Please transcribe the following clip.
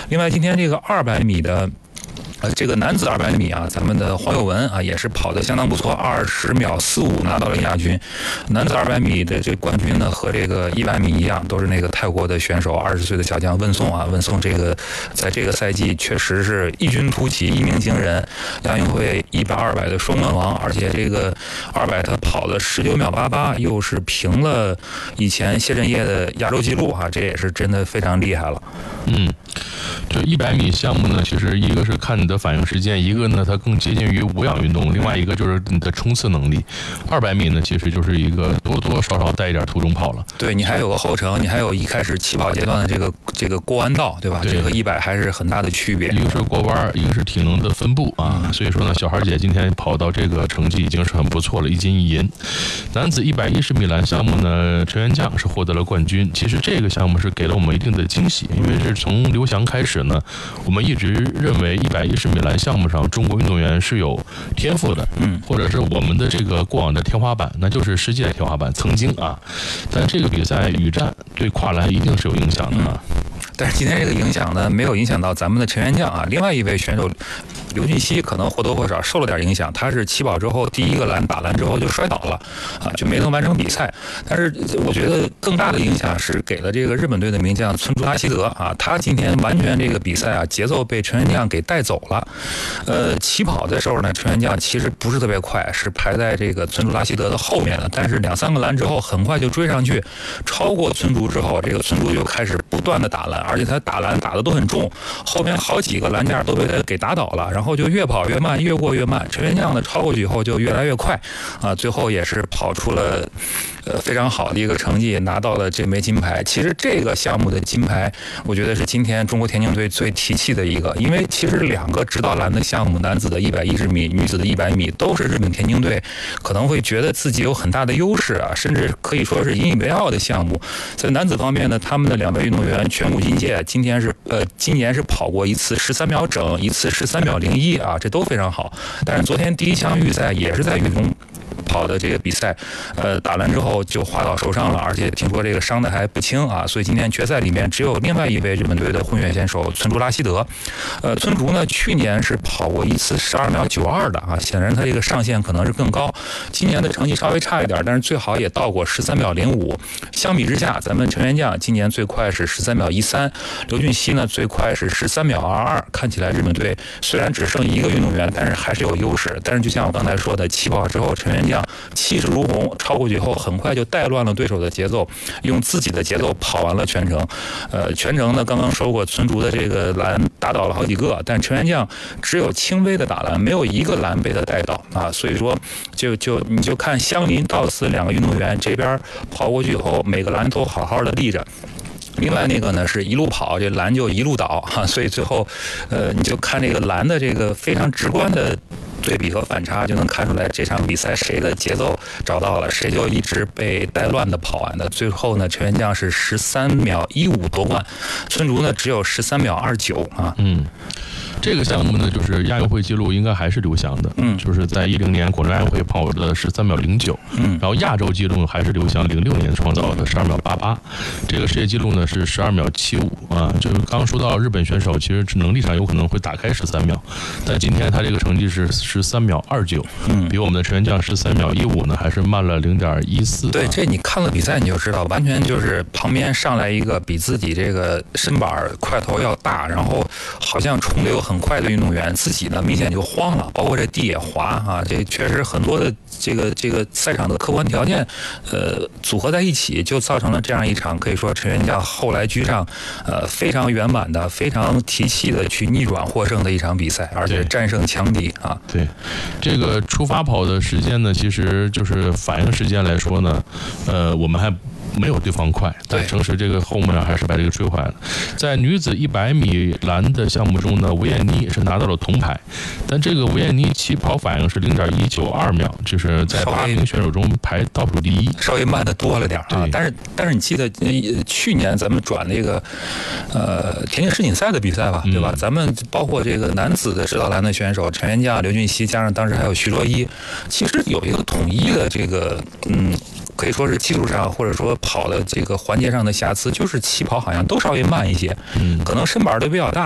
另外，今天这个200米的。这个男子200米啊，咱们的黄有文啊也是跑得相当不错，20秒45拿到了亚军。男子200米的这冠军呢，和这个100米一样，都是那个泰国的选手，20岁的小将温颂啊。温颂这个在这个赛季确实是异军突起，一鸣惊人，亚运会100、200的双冠王，而且这个200他跑了19秒88，又是平了以前谢震业的亚洲纪录啊，这也是真的非常厉害了。 这100米项目呢，其实一个是看你的反应时间，一个呢它更接近于无氧运动，另外一个就是你的冲刺能力。200米呢，其实就是一个多多少少带一点途中跑了。 对，你还有个后程，你还有一开始起跑阶段的这个过弯道，对吧？ 对， 这和100还是很大的区别。 一个是过弯，一个是体能的分布啊。所以说呢，小孩姐今天跑到这个成绩已经是很不错了，1金1银。男子110米栏项目呢，陈元将是获得了冠军。其实这个项目是给了我们一定的惊喜，因为是从刘翔开始呢，我们一直认为110米栏项目上中国运动员是有天赋的，或者是我们的这个过往的天花板，那就是世界天花板曾经啊。但这个比赛羽战对跨栏一定是有影响的啊。 但是今天这个影响呢，没有影响到咱们的陈元将啊。另外一位选手刘俊熙可能或多或少受了点影响，他是起跑之后第一个栏打栏之后就摔倒了啊，就没能完成比赛。但是我觉得更大的影响是给了这个日本队的名将村竹拉希德啊，他今天完全这个比赛啊节奏被陈元将给带走了。起跑的时候呢，陈元将其实不是特别快，是排在这个村竹拉希德的后面的，但是2-3个栏之后很快就追上去，超过村竹之后，这个村竹就开始不断的打栏。而且他打栏打的都很重，后面好几个栏架都被他给打倒了，然后就越跑越慢，越过越慢。陈元将呢超过去以后就越来越快，啊，最后也是跑出了非常好的一个成绩，拿到了这枚金牌。其实这个项目的金牌，我觉得是今天中国田径队最提气的一个，因为其实2个直道栏的项目，男子的110米，女子的100米，都是日本田径队可能会觉得自己有很大的优势啊，甚至可以说是引以为傲的项目。在男子方面呢，他们的2位运动员全国金界，今年是跑过一次13秒整，一次13秒01啊，这都非常好。但是昨天第一项预赛也是在雨中跑的这个比赛，打完之后就滑倒受伤了，而且听说这个伤的还不轻啊，所以今天决赛里面只有另外一位日本队的混血选手村竹拉希德。村竹呢去年是跑过一次12秒92的啊，显然他这个上限可能是更高。今年的成绩稍微差一点，但是最好也到过13秒05。相比之下，咱们陈元将今年最快是13秒13，刘俊熙呢最快是13秒22。看起来日本队虽然只剩一个运动员，但是还是有优势。但是就像我刚才说的，起跑之后陈元将气势如虹，超过去后很快就带乱了对手的节奏，用自己的节奏跑完了全程。全程呢，刚刚说过村竹的这个栏打倒了好几个，但陈元将只有轻微的打栏，没有一个栏被他带倒啊。所以说，你就看相邻到此2个运动员这边跑过去以后，每个栏都好好的立着。另外那个呢是一路跑，这栏就一路倒哈，所以最后，你就看这个栏的这个非常直观的对比和反差，就能看出来这场比赛谁的节奏找到了，谁就一直被带乱的跑完的。最后呢，陈元将是13秒15夺冠，村竹呢只有13秒29啊。 这个项目呢，就是亚运会纪录应该还是刘翔的，就是在10年广州亚运会跑的13秒09，然后亚洲纪录还是刘翔06年创造的12秒88，这个世界纪录呢是12秒75啊。就是刚说到日本选手，其实能力上有可能会打开13秒，但今天他这个成绩是13秒29，比我们的陈元将13秒15呢还是慢了0.14。 对，这你看了比赛你就知道，完全就是旁边上来一个比自己这个身板块头要大，然后好像冲的有很快的运动员，自己呢明显就慌了，包括这地也滑啊，这确实很多的这个赛场的客观条件，组合在一起，就造成了这样一场可以说陈元将后来居上，非常圆满的、非常提气的去逆转获胜的一场比赛，而且战胜强敌啊。 对，这个出发跑的时间呢，其实就是反应时间来说呢，我们还没有对方快，但诚实这个后面还是把这个追回来了。在女子100米栏的项目中呢，吴艳妮是拿到了铜牌，但这个吴艳妮起跑反应是0.192秒，就是在8名选手中排倒数第一， 稍微慢的多了点啊。但是你记得去年咱们转那个田径世锦赛的比赛吧，对吧？咱们包括这个男子的直道栏的选手陈元将、刘俊熙，加上当时还有徐若一，其实有一个统一的这个可以说是技术上或者说跑的这个环节上的瑕疵，就是起跑好像都稍微慢一些，可能身板都比较大。